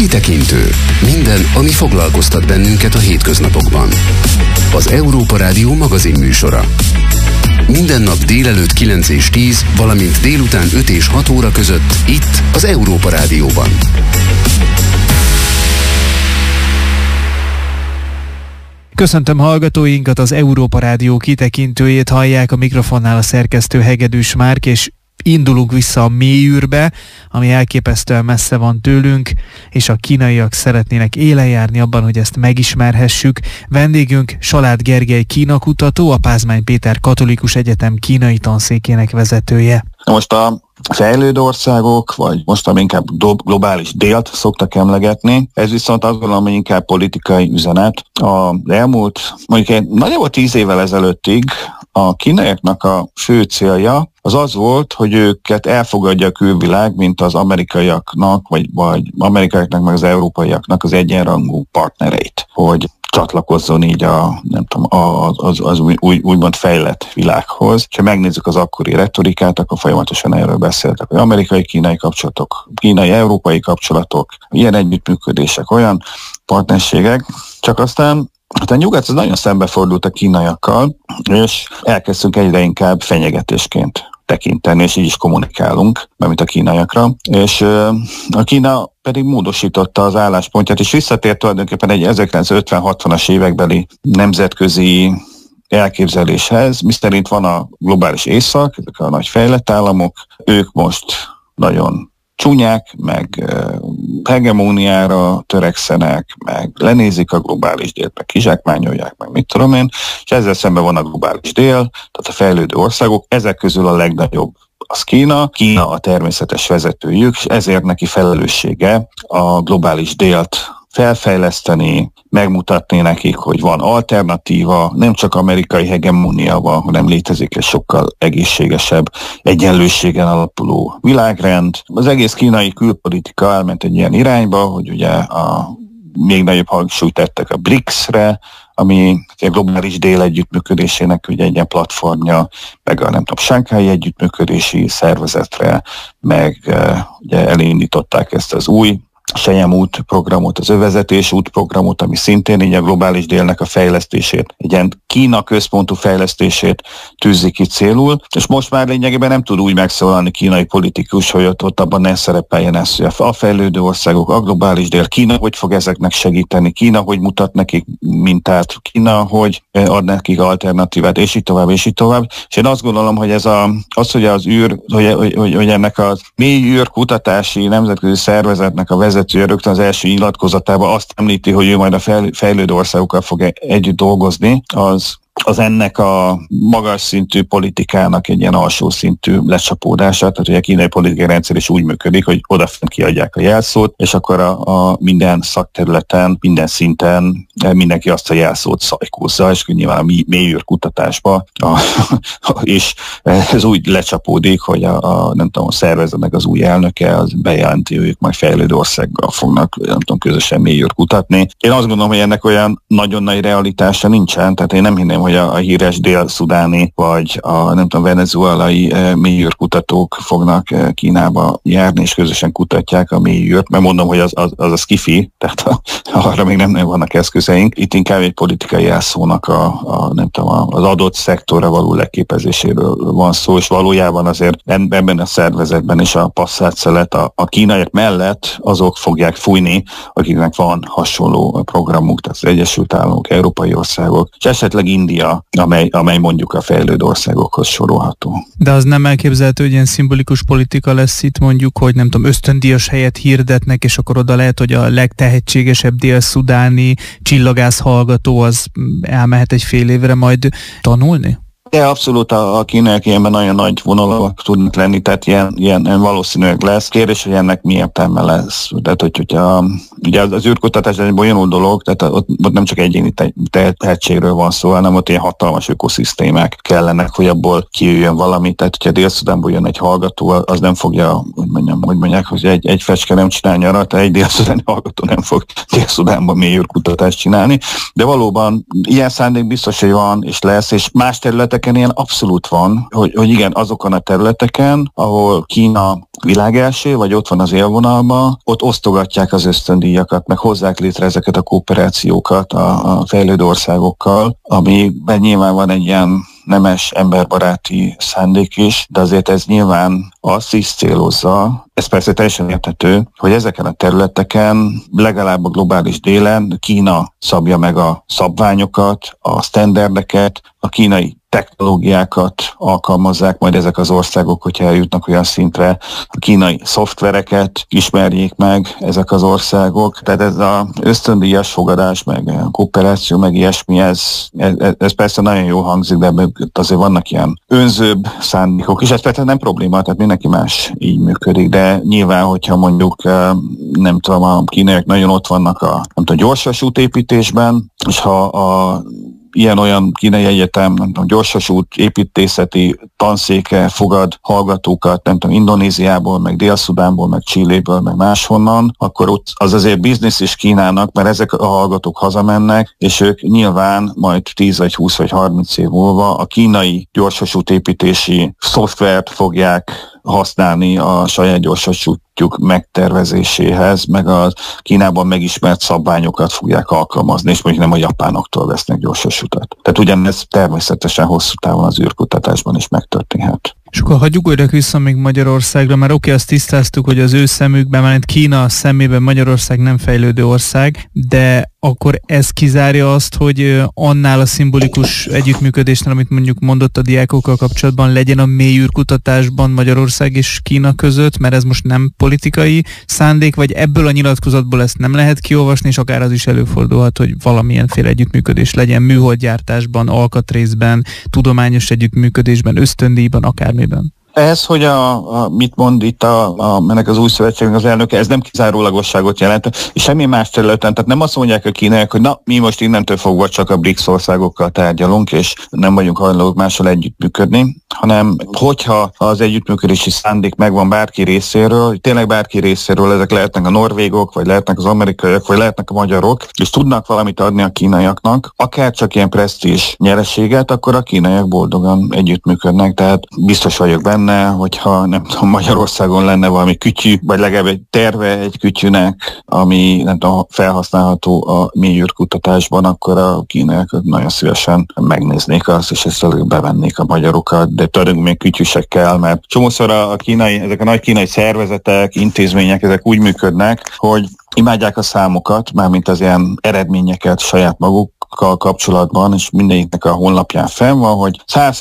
Kitekintő. Minden, ami foglalkoztat bennünket a hétköznapokban. Az Európa Rádió magazin műsora. Minden nap délelőtt 9 és 10, valamint délután 5 és 6 óra között itt az Európa Rádióban. Köszöntöm hallgatóinkat, az Európa Rádió kitekintőjét hallják, a mikrofonnál a szerkesztő Hegedűs Márk, és indulunk vissza a mélyűrbe, ami elképesztően messze van tőlünk, és a kínaiak szeretnének élen járni abban, hogy ezt megismerhessük. Vendégünk Salád Gergely kínakutató, a Pázmány Péter Katolikus Egyetem kínai tanszékének vezetője. Most a fejlődő országok, vagy most inkább globális délt szoktak emlegetni. Ez viszont azt gondolom, hogy inkább politikai üzenet. Az elmúlt, mondjuk nagyjából 10 évvel ezelőttig a kínaiaknak a fő célja az volt, hogy őket elfogadja a külvilág, mint az amerikaiaknak, vagy amerikaiaknak, meg az európaiaknak az egyenrangú partnereit, hogy csatlakozzon így az úgymond fejlett világhoz. Ha megnézzük az akkori retorikát, akkor folyamatosan erről beszéltek, hogy amerikai-kínai kapcsolatok, kínai-európai kapcsolatok, ilyen együttműködések, olyan partnerségek, csak aztán a nyugat az nagyon szembefordult a kínaiakkal, és elkezdtünk egyre inkább fenyegetésként tekinteni, és így is kommunikálunk, mint a kínaiakra. És a Kína pedig módosította az álláspontját, és visszatért tulajdonképpen egy 1950-60-as évekbeli nemzetközi elképzeléshez, miszerint van a globális észak, ezek a nagy fejlett államok, ők most nagyon csúnyák, meg hegemóniára törekszenek, meg lenézik a globális délt, meg kizsákmányolják, meg mit tudom én, és ezzel szemben van a globális dél, tehát a fejlődő országok, ezek közül a legnagyobb az Kína. Kína a természetes vezetőjük, és ezért neki felelőssége a globális délt felfejleszteni, megmutatni nekik, hogy van alternatíva, nem csak amerikai hegemónia van, hanem létezik egy sokkal egészségesebb, egyenlőségen alapuló világrend. Az egész kínai külpolitika elment egy ilyen irányba, hogy ugye még nagyobb hangsúlyt tettek a BRICS-re, ami a globális dél együttműködésének ugye egy ilyen platformja, meg a Shanghai együttműködési szervezetre, meg ugye elindították ezt az új Sejem út programot, az övezetés út programot, ami szintén így a globális délnek a fejlesztését, egy ilyen Kína központú fejlesztését tűzi ki célul, és most már lényegében nem tud úgy megszólalni kínai politikus, hogy ott abban ne szerepeljen ez, hogy a fejlődő országok, a globális dél, Kína hogy fog ezeknek segíteni, Kína hogy mutat nekik mintát, Kína hogy ad nekik alternatívát, és így tovább, és így tovább. És én azt gondolom, hogy hogy az űr, hogy ennek a mély űrkutatási nemzetközi szervezetnek a vezetője rögtön az első nyilatkozatában azt említi, hogy ő majd a fejlődő országokkal fog együtt dolgozni, az ennek a magas szintű politikának egy ilyen alsó szintű lecsapódása, tehát hogy a kínai politikai rendszer is úgy működik, hogy odafent kiadják a jelszót, és akkor a minden szakterületen, minden szinten mindenki azt a jelszót szajkózza, és nyilván a mélyűr kutatásba és ez úgy lecsapódik, hogy a szervezetnek az új elnöke az bejelenti, hogy ők majd fejlődő országgal fognak közösen mélyűr kutatni. Én azt gondolom, hogy ennek olyan nagyon nagy realitása nincsen, tehát én nem hinném, hogy a híres dél-szudáni vagy a venezuelai mélyűrkutatók fognak Kínába járni, és közösen kutatják a mélyűrt, mert mondom, hogy az a skifi, tehát arra még nem vannak eszközeink. Itt inkább egy politikai jelszónak az adott szektorra való leképezéséről van szó, és valójában azért ebben a szervezetben is a passzát szelet a kínaiak mellett azok fogják fújni, akiknek van hasonló programuk, tehát az Egyesült Államok, európai országok, és esetleg India, amely mondjuk a fejlődő országokhoz sorolható. De az nem elképzelhető, hogy ilyen szimbolikus politika lesz itt, mondjuk, hogy nem tudom, ösztöndíjas helyet hirdetnek, és akkor oda lehet, hogy a legtehetségesebb dél-szudáni csillagász hallgató az elmehet egy fél évre majd tanulni? De abszolút a kínaiak ilyenben nagyon nagy vonalak tudnak lenni, tehát ilyen valószínűleg lesz. Kérdés, hogy ennek mi értelme lesz. Tehát, hogyha ugye az űrkutatás egy bonyolult dolog, tehát ott nem csak egyéni tehetségről van szó, hanem ott ilyen hatalmas ökoszisztémák kellenek, hogy abból kijöjjön valami. Tehát, hogyha Dél-Szudánból jön egy hallgató, az nem fogja, hogy mondják, hogy egy fecske nem csinál nyarat, tehát egy dél-szudáni hallgató nem fog Dél-Szudánban mély űrkutatást csinálni. De valóban ilyen szándék biztos, hogy van és lesz, és más területek területeken ilyen abszolút van, hogy igen, azokon a területeken, ahol Kína világelső, vagy ott van az élvonalban, ott osztogatják az ösztöndíjakat, meg hozzák létre ezeket a kooperációkat a fejlődő országokkal, amiben nyilván van egy ilyen nemes, emberbaráti szándék is, de azért ez nyilván azt is célozza, ez persze teljesen érthető, hogy ezeken a területeken, legalább a globális délen Kína szabja meg a szabványokat, a sztenderdeket, a kínai technológiákat alkalmazzák majd ezek az országok, hogyha eljutnak olyan szintre, a kínai szoftvereket ismerjék meg ezek az országok. Tehát ez az ösztöndíjas fogadás, meg a kooperáció, meg ilyesmi, ez persze nagyon jó hangzik, de azért vannak ilyen önzőbb szándékok, és ez persze nem probléma, tehát mindenki más így működik, de nyilván, hogyha mondjuk nem tudom, a kínaiak nagyon ott vannak a gyorsvasút építésben, és ha a ilyen-olyan kínai egyetem, nem tudom, gyorsvasút építészeti tanszéke fogad hallgatókat, nem tudom, Indonéziából, meg Dél-Szudánból, meg Chiléből, meg máshonnan, akkor ott az azért biznisz is Kínának, mert ezek a hallgatók hazamennek, és ők nyilván majd 10 vagy 20 vagy 30 év múlva a kínai gyorsvasút építési szoftvert fogják használni a saját gyorsvasútjuk megtervezéséhez, meg a Kínában megismert szabványokat fogják alkalmazni, és mondjuk nem a japánoktól vesznek gyorsvasutat. Tehát ugyanez természetesen hosszú távon az űrkutatásban is megtörténhet. És akkor hagyjuk újra vissza még Magyarországra, mert oké, azt tisztáztuk, hogy az ő szemükben, mert Kína szemében Magyarország nem fejlődő ország, de akkor ez kizárja azt, hogy annál a szimbolikus együttműködésnél, amit mondjuk mondott a diákokkal kapcsolatban, legyen a mély űrkutatásban Magyarország és Kína között, mert ez most nem politikai szándék, vagy ebből a nyilatkozatból ezt nem lehet kiolvasni, és akár az is előfordulhat, hogy valamilyenféle együttműködés legyen műholdgyártásban, alkatrészben, tudományos együttműködésben, ösztöndíjban, akármiben. Ez, hogy mit mond itt ennek az új szövetségnek az elnöke, ez nem kizárólagosságot jelent, és semmi más területen, tehát nem azt mondják a kínaiak, hogy na, mi most innentől fogva csak a BRICS országokkal tárgyalunk, és nem vagyunk hajlandók mással együttműködni, hanem hogyha az együttműködési szándék megvan bárki részéről, tényleg bárki részéről, ezek lehetnek a norvégok, vagy lehetnek az amerikaiak, vagy lehetnek a magyarok, és tudnak valamit adni a kínaiaknak, akár csak ilyen presztízs nyereséget, akkor a kínaiak boldogan együttműködnek, tehát biztos vagyok benne, hogyha nem tudom, Magyarországon lenne valami kütyű, vagy legalább egy terve egy kütyűnek, ami nem tudom, felhasználható a mély űrkutatásban, akkor a kínaiak nagyon szívesen megnéznék azt, és ezt bevennék a magyarokat, de tőlünk még kütyűsekkel, mert csomószor ezek a nagy kínai szervezetek, intézmények, ezek úgy működnek, hogy imádják a számokat, mármint az ilyen eredményeket saját magukkal kapcsolatban, és mindegyiknek a honlapján fenn van, hogy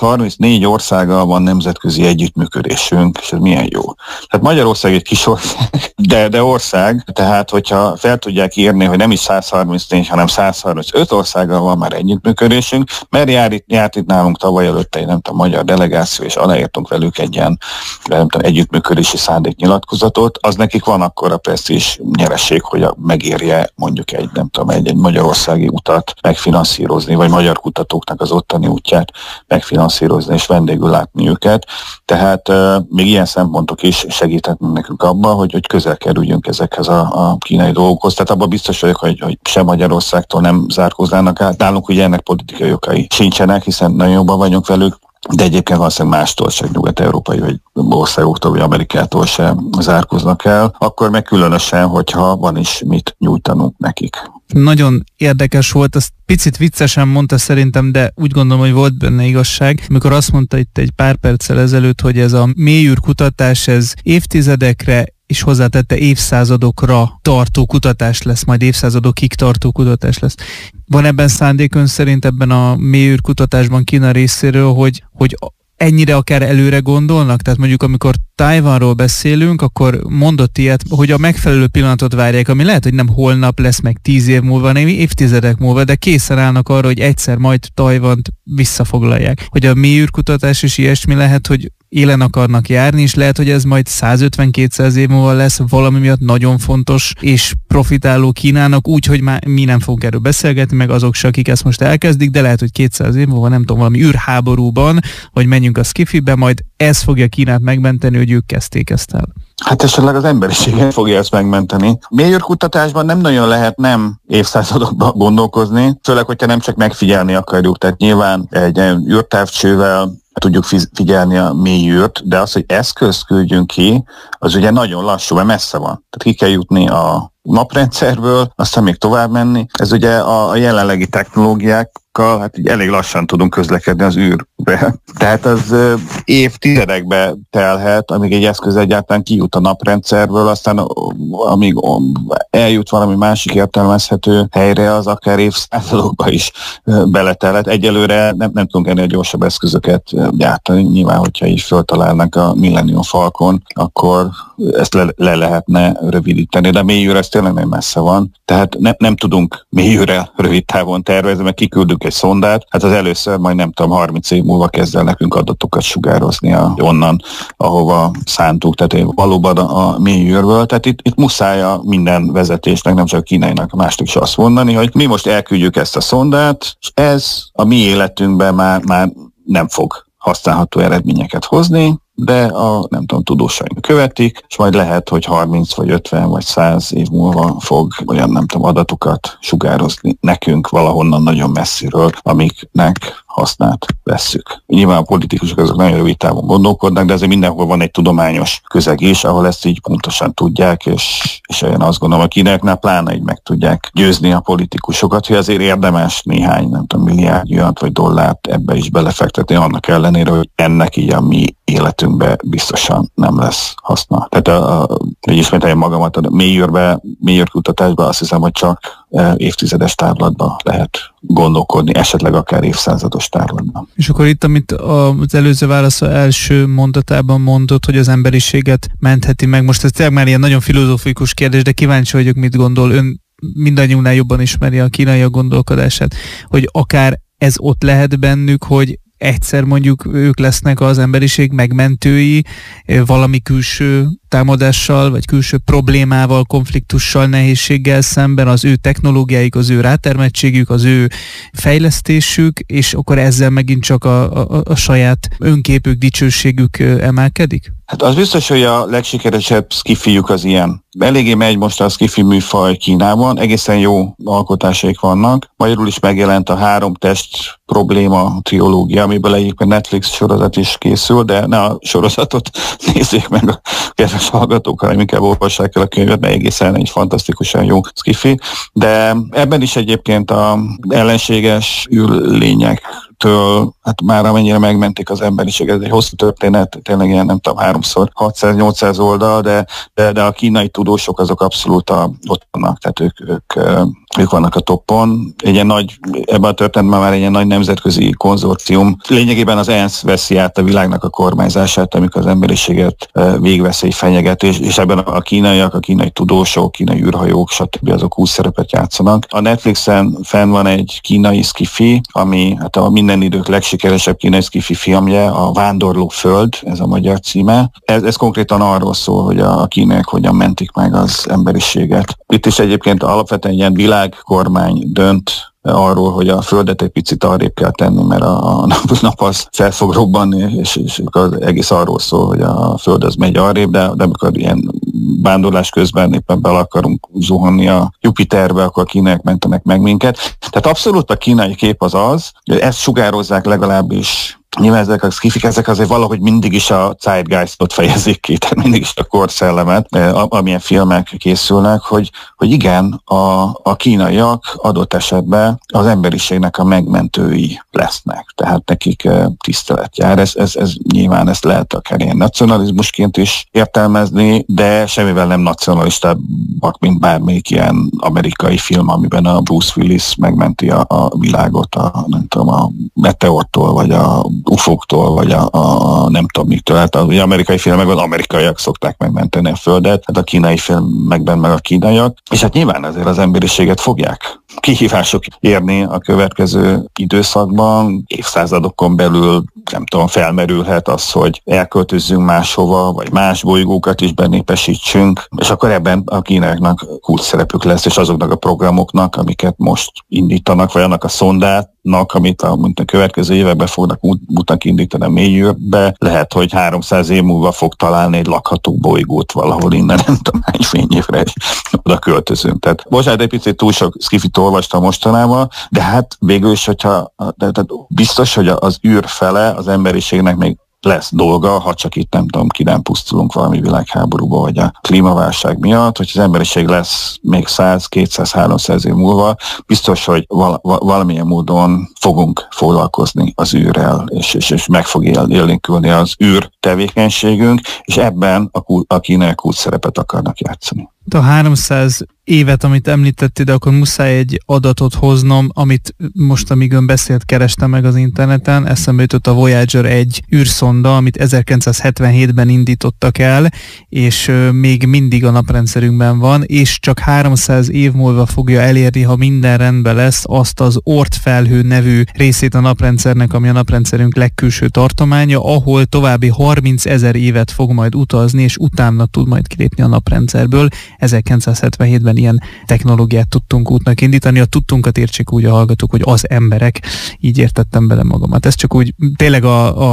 134 országgal van nemzetközi együttműködésünk, és ez milyen jó. Tehát Magyarország egy kis ország, de ország, tehát hogyha fel tudják írni, hogy nem is 134, hanem 135 országgal van már együttműködésünk, mert járt itt nálunk tavaly előtte egy magyar delegáció, és aláírtunk velük egy ilyen együttműködési szándéknyilatkozatot, az nekik van akkor a presztízs nyereség, hogy megérje mondjuk egy magyarországi utat megfinanszírozni, vagy magyar kutatóknak az ottani útját megfinanszírozni, és vendégül látni őket. Tehát még ilyen szempontok is segíthetnek nekünk abban, hogy közel kerüljünk ezekhez a kínai dolgokhoz. Tehát abban biztos vagyok, hogy sem Magyarországtól nem zárkóznának át. Nálunk ugye ennek politikai okai sincsenek, hiszen nagyon jobban vagyunk velük, de egyébként valószínűleg mástól sem, nyugat-európai vagy országoktól, vagy Amerikától sem zárkóznak el, akkor meg különösen, hogyha van is mit nyújtanunk nekik. Nagyon érdekes volt, azt picit viccesen mondta szerintem, de úgy gondolom, hogy volt benne igazság, amikor azt mondta itt egy pár perccel ezelőtt, hogy ez a mély űrkutatás, ez évtizedekre és hozzátette évszázadokra tartó kutatás lesz, majd évszázadokig tartó kutatás lesz. Van ebben szándék ön szerint ebben a mély űrkutatásban Kína részéről, hogy ennyire akár előre gondolnak? Tehát mondjuk amikor Tajvanról beszélünk, akkor mondott ilyet, hogy a megfelelő pillanatot várják, ami lehet, hogy nem holnap lesz, meg 10 év múlva, hanem évtizedek múlva, de készen állnak arra, hogy egyszer majd Tajvant visszafoglalják. Hogy a mély űrkutatás is ilyesmi lehet, hogy élen akarnak járni, és lehet, hogy ez majd 150-200 év múlva lesz valami miatt nagyon fontos és profitáló Kínának, úgy, hogy már mi nem fogunk erről beszélgetni, meg azok se, akik ezt most elkezdik, de lehet, hogy 200 év múlva, nem tudom, valami űrháborúban, hogy menjünk a Skifibe, majd ez fogja Kínát megmenteni, hogy ők kezdték ezt el. Hát esetleg az emberiséget fogja ezt megmenteni. Mélyűrkutatásban nem nagyon lehet nem évszázadokban gondolkozni, főleg, hogyha nem csak megfigyelni akarjuk. Tehát nyilván egy űrtávcsővel tudjuk figyelni a mélyűrt, de az, hogy eszközt küldjünk ki, az ugye nagyon lassú, mert messze van. Tehát ki kell jutni a naprendszerből, aztán még tovább menni. Ez ugye a jelenlegi technológiákkal, hát így elég lassan tudunk közlekedni az űrbe. Tehát az évtizedekbe telhet, amíg egy eszköz egyáltalán kijut a naprendszerből, aztán amíg eljut valami másik értelmezhető helyre, az akár évszázadokba is beletelhet. Egyelőre nem tudunk ennél gyorsabb eszközöket gyártani. Nyilván, hogyha így föltalálnak a Millennium Falcon, akkor ezt le lehetne rövidíteni, de mélyűr ez tényleg nem messze van. Tehát nem tudunk mélyűrrel rövid távon tervezni, mert kiküldünk egy szondát, hát az először majd nem tudom, 30 év múlva kezd el nekünk adatokat sugározni onnan, ahova szántuk, tehát valóban a mélyűrből. Tehát itt muszáj a minden vezetésnek, nem csak a kínainak, a másik is azt mondani, hogy mi most elküldjük ezt a szondát, és ez a mi életünkben már nem fog használható eredményeket hozni, de nem tudom, tudósaink követik, és majd lehet, hogy 30 vagy 50 vagy 100 év múlva fog olyan, nem tudom, adatokat sugározni nekünk valahonnan nagyon messziről, amiknek hasznát vesszük. Nyilván a politikusok azok nagyon rövid távon gondolkodnak, de azért mindenhol van egy tudományos közeg is, ahol ezt így pontosan tudják, és én azt gondolom, a kínaiaknál pláne így meg tudják győzni a politikusokat, hogy azért érdemes néhány, nem tudom, milliárd vagy dollárt ebbe is belefektetni, annak ellenére, hogy ennek így a mi életünkben biztosan nem lesz haszna. Tehát hogy ismételjem magamat, a mélyűrkutatásban azt hiszem, hogy csak évtizedes távlatban lehet gondolkodni, esetleg akár évszázados távlatban. És akkor itt, amit az előző válasz első mondatában mondott, hogy az emberiséget mentheti meg, most ez tényleg már ilyen nagyon filozófikus kérdés, de kíváncsi vagyok, mit gondol. Ön mindannyiunknál jobban ismeri a kínaiak gondolkodását, hogy akár ez ott lehet bennük, hogy egyszer mondjuk ők lesznek az emberiség megmentői, valami külső támadással, vagy külső problémával, konfliktussal, nehézséggel szemben, az ő technológiáik, az ő rátermettségük, az ő fejlesztésük, és akkor ezzel megint csak a saját önképük, dicsőségük emelkedik? Hát az biztos, hogy a legsikeresebb skifiük az ilyen. Eléggé megy most a skifi műfaj Kínában, egészen jó alkotásaik vannak. Magyarul is megjelent a 3 test probléma triológia, amiből egyébként Netflix sorozat is készül, de ne a sorozatot nézzék meg a kedves hallgatók, hanem inkább olvassák el a könyvet, mert egészen egy fantasztikusan jó skifi. De ebben is egyébként az ellenséges űrlényektől, hát már amennyire megmentik az emberiséget, ez egy hosszú történet, tényleg ilyen nem tudom, 3x 600-800 oldal, de a kínai tudósok azok abszolút ott vannak, tehát ők vannak a toppon. Egy ilyen nagy, ebben a történetben már egy ilyen nagy nemzetközi konzorcium. Lényegében az ENSZ veszi át a világnak a kormányzását, amikor az emberiséget végveszély fenyeget, és ebben a kínaiak, a kínai tudósok, kínai űrhajók, stb. Azok 20 szerepet játszanak. A Netflixen fenn van egy kínai skifi, ami hát a minden idők legsikeresebb kínai skifi filmje, a Vándorló Föld, ez a magyar címe. Ez konkrétan arról szól, hogy a kínaiak hogyan mentik meg az emberiséget. Itt is egyébként alapvetően ilyen világkormány dönt arról, hogy a Földet egy picit arrébb kell tenni, mert a nap az fel fog robbanni, és az egész arról szól, hogy a Föld az megy arrébb, de amikor ilyen vándorlás közben éppen bele akarunk zuhanni a Jupiterbe, akkor a kínaiak mentenek meg minket. Tehát abszolút a kínai kép az, hogy ezt sugározzák legalábbis. Nyilván ezek a skifik, ezek azért valahogy mindig is a zeitgeistot fejezik ki, tehát mindig is a korszellemet, amilyen filmek készülnek, hogy igen, a kínaiak adott esetben az emberiségnek a megmentői lesznek, tehát nekik tisztelet jár. Ez nyilván ezt lehet akár ilyen nacionalizmusként is értelmezni, de semmivel nem nacionalistábbak, mint bármelyik ilyen amerikai film, amiben a Bruce Willis megmenti a világot, nem tudom, a meteortól, vagy a ufóktól, vagy a nem tudom miktől. Hát az amerikai filmekben az amerikaiak szokták megmenteni a Földet, hát a kínai filmekben meg a kínaiak, és hát nyilván azért az emberiséget fogják kihívások érni a következő időszakban. Évszázadokon belül, nem tudom, felmerülhet az, hogy elköltözzünk máshova, vagy más bolygókat is benépesítsünk, és akkor ebben a kínaiaknak kulcs szerepük lesz, és azoknak a programoknak, amiket most indítanak, vagy annak a szondátnak, amit a következő években fognak útnak indítani a mélyűrbe, lehet, hogy 300 év múlva fog találni egy lakható bolygót valahol innen, nem tudom, hány fényévre, és oda költözünk. Tehát bocsánat, egy picit túl sok skifit olvastam mostanában, de hát végül is, tehát biztos, hogy az űr fele az emberiségnek még lesz dolga, ha csak itt nem pusztulunk valami világháborúba, vagy a klímaválság miatt, hogy az emberiség lesz még 100, 200, 300 év múlva, biztos, hogy valamilyen módon fogunk foglalkozni az űrrel, és meg fog élénkülni az űr tevékenységünk, és ebben a kínaiak kulcs szerepet akarnak játszani. A 300 évet, amit említettél, de akkor muszáj egy adatot hoznom, amit most, amíg ön beszélt, kerestem meg az interneten, eszembe jutott a Voyager 1 űrszonda, amit 1977-ben indítottak el, és még mindig a naprendszerünkben van, és csak 300 év múlva fogja elérni, ha minden rendben lesz, azt az Oort felhő nevű részét a naprendszernek, ami a naprendszerünk legkülső tartománya, ahol további 30 000 évet fog majd utazni, és utána tud majd kilépni a naprendszerből. 1977-ben ilyen technológiát tudtunk útnak indítani. A tudtunkat értsék úgy a hallgatók, hogy az emberek, így értettem bele magamat. Ez csak úgy tényleg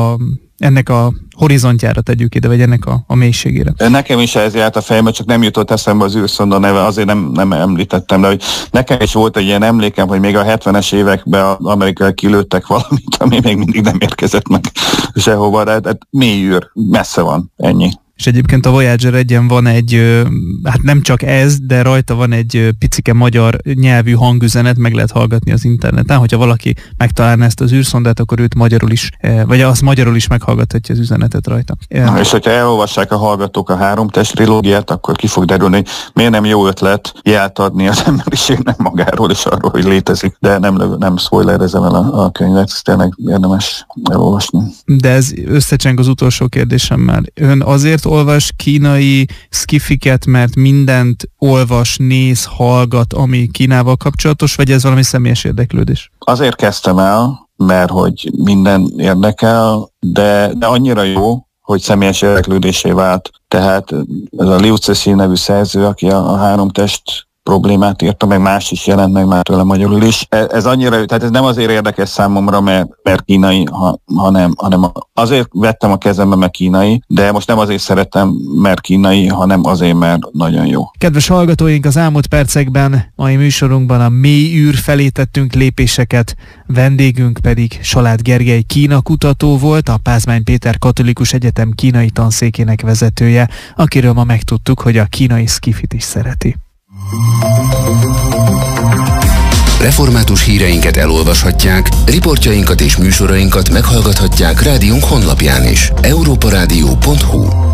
ennek a horizontjára tegyük ide, vagy ennek a mélységére. Nekem is ez járt a fejembe, csak nem jutott eszembe az űrszonda neve, azért nem említettem, de hogy nekem is volt egy ilyen emlékem, hogy még a 70-es években az amerikai kilőttek valamit, ami még mindig nem érkezett meg sehova, de mély űr, messze van, ennyi. És egyébként a Voyager 1-en van egy, hát nem csak ez, de rajta van egy picike magyar nyelvű hangüzenet, meg lehet hallgatni az interneten. Hogyha valaki megtalálna ezt az űrszondát, akkor őt magyarul is, vagy azt magyarul is meghallgathatja az üzenetet rajta. És hogyha elolvassák a hallgatók a 3 test trilógiát, akkor ki fog derülni, hogy miért nem jó ötlet jelt adni az emberiségnek magáról és arról, hogy létezik. De nem spoilerezem el a könyvet, ezt tényleg érdemes elolvasni. De ez összecseng az utolsó kérdésemmel. Ön azért olvas kínai skifiket, mert mindent olvas, néz, hallgat, ami Kínával kapcsolatos, vagy ez valami személyes érdeklődés? Azért kezdtem el, mert hogy minden érdekel, de annyira jó, hogy személyes érdeklődésé vált. Tehát ez a Liu Cixin nevű szerző, aki a 3 test problémát írta, meg más is jelent meg már tőle magyarul is. Ez annyira, tehát ez nem azért érdekes számomra, mert kínai, hanem azért vettem a kezembe, mert kínai, de most nem azért szeretem, mert kínai, hanem azért, mert nagyon jó. Kedves hallgatóink, az elmúlt percekben, mai műsorunkban a mély űr felé tettünk lépéseket, vendégünk pedig Salád Gergely Kína kutató volt, a Pázmány Péter Katolikus Egyetem kínai tanszékének vezetője, akiről ma megtudtuk, hogy a kínai skifit is szereti. Református híreinket elolvashatják, riportjainkat és műsorainkat meghallgathatják rádiónk honlapján is. europaradio.hu